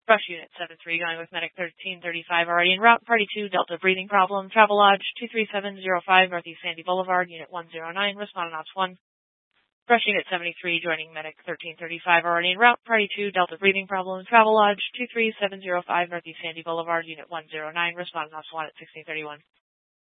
Brush Unit 7-3 going with Medic 1335 already en route. Party 2, Delta breathing problem. Travelodge 23705 Northeast Sandy Boulevard, Unit 109, respond on Ops 1. Brush Unit 73 joining Medic 1335 already en route. Party 2, Delta breathing problem. Travelodge 23705 Northeast Sandy Boulevard, Unit 109, respond on Ops 1 at 1631.